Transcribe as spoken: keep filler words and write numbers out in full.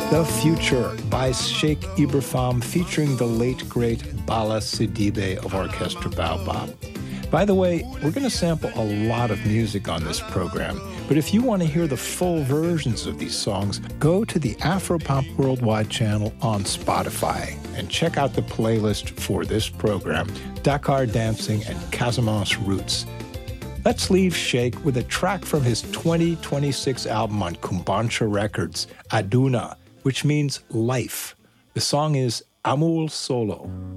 The Future by Sheikh Ibrahim featuring the late, great Bala Sidibe of Orchestra Baobab. By the way, we're going to sample a lot of music on this program, but if you want to hear the full versions of these songs, go to the Afropop Worldwide channel on Spotify and check out the playlist for this program, Dakar Dancing and Casamance Roots. Let's leave Sheikh with a track from his twenty twenty-six album on Kumbansha Records, Aduna, which means life. The song is Amul Solo.